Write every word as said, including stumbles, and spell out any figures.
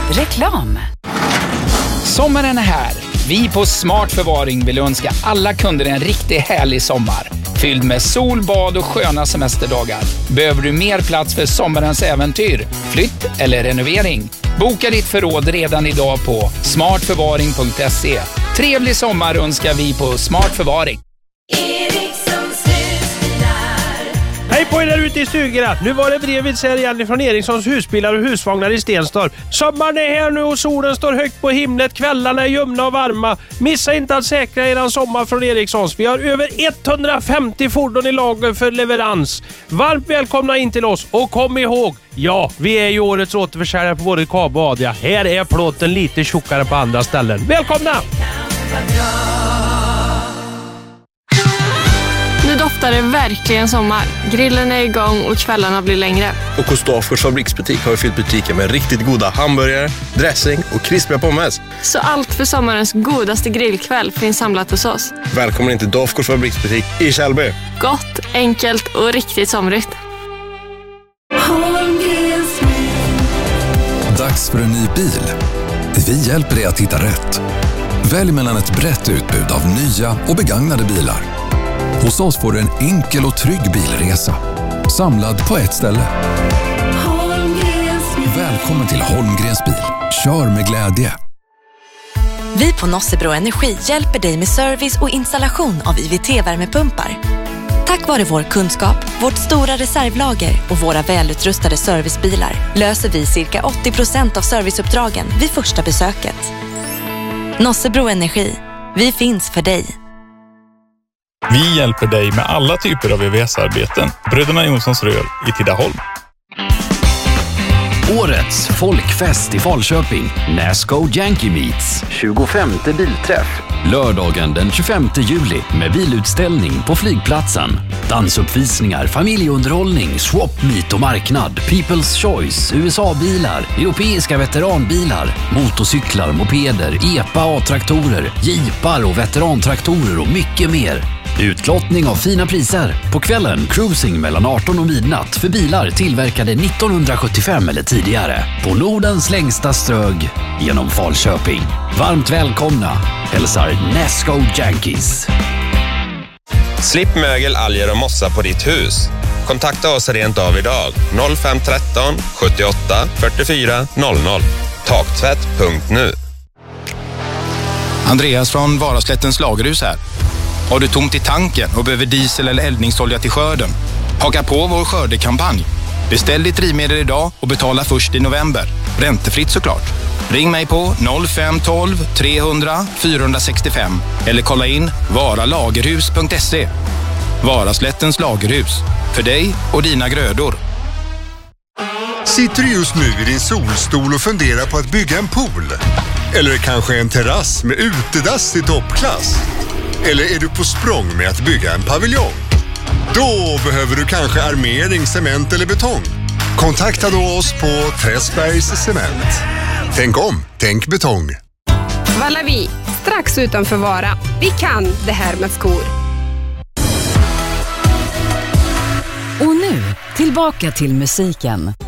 Reklam. Sommaren är här. Vi på Smart Förvaring vill önska alla kunder en riktigt härlig sommar. Fylld med sol, bad och sköna semesterdagar. Behöver du mer plats för sommarens äventyr, flytt eller renovering? Boka ditt förråd redan idag på smart förvaring punkt se. Trevlig sommar önskar vi på Smart Förvaring. Hej på er där ute i stugorna. Nu var det brevet här igen från Erikssons husbilar och husvagnar i Stenstorp. Sommaren är här nu och solen står högt på himlet. Kvällarna är ljumna och varma. Missa inte att säkra eran sommar från Erikssons. Vi har över etthundrafemtio fordon i lager för leverans. Varmt välkomna in till oss och kom ihåg, ja, vi är ju årets återförsäljare på både Kabo och Adria. Här är plåten lite tjockare på andra ställen. Välkomna! Nu doftar det verkligen sommar. Grillen är igång och kvällarna blir längre. Och hos Dafgårds fabriksbutik har vi fyllt butiken med riktigt goda hamburgare, dressing och krispiga pommes. Så allt för sommarens godaste grillkväll finns samlat hos oss. Välkommen in till Dafgårds fabriksbutik i Kjellby. Gott, enkelt och riktigt somrigt. Dags för en ny bil. Vi hjälper dig att hitta rätt. Välj mellan ett brett utbud av nya och begagnade bilar. Hos oss får du en enkel och trygg bilresa. Samlad på ett ställe. Välkommen till Holmgrens bil. Kör med glädje. Vi på Nossebro Energi hjälper dig med service och installation av I V T-värmepumpar. Tack vare vår kunskap, vårt stora reservlager och våra välutrustade servicebilar löser vi cirka åttio procent av serviceuppdragen vid första besöket. Nossebro Energi. Vi finns för dig. Vi hjälper dig med alla typer av V V S-arbeten. Bröderna Jonssons rör i Tidaholm. Årets folkfest i Falköping. Nasco Yankee Meets. tjugofemte bilträff. Lördagen den tjugofemte juli med bilutställning på flygplatsen. Dansuppvisningar, familjeunderhållning, swap meet och marknad. People's Choice, U S A-bilar, europeiska veteranbilar, motorcyklar, mopeder, E P A A-traktorer, jeepar och veterantraktorer och mycket mer. Utklottning av fina priser. På kvällen cruising mellan arton och midnatt för bilar tillverkade nittonhundrasjuttiofem eller tidigare. På Nordens längsta strög genom Falköping. Varmt välkomna. Hälsar Nasco Yankees. Slipp mögel, alger och mossa på ditt hus. Kontakta oss rent av idag. noll fem ett tre sjuttioåtta fyrtiofyra noll noll. Taktvätt punkt nu. Andreas från Varaslättens lagerhus här. Har du tomt i tanken och behöver diesel eller eldningsolja till skörden? Haka på vår skördekampanj. Beställ ditt drivmedel idag och betala först i november. Räntefritt såklart. Ring mig på noll fem ett två trehundra fyrahundrasextiofem eller kolla in varalagerhus punkt se. Varaslättens lagerhus. För dig och dina grödor. Sitter du just nu i din solstol och funderar på att bygga en pool? Eller kanske en terrass med utedass i toppklass? Eller är du på språng med att bygga en paviljong? Då behöver du kanske armering, cement eller betong. Kontakta då oss på Träsbergs Cement. Tänk om, tänk betong. Valavi, strax utanför Vara. Vi kan det här med skor. Och nu, tillbaka till musiken.